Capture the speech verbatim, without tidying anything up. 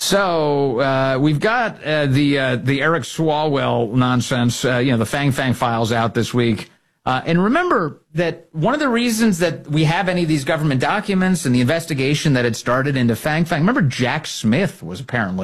So uh, we've got uh, the uh, the Eric Swalwell nonsense, uh, you know, the Fang Fang files out this week. Uh, and remember that one of the reasons that we have any of these government documents and the investigation that had started into Fang Fang, remember Jack Smith was apparently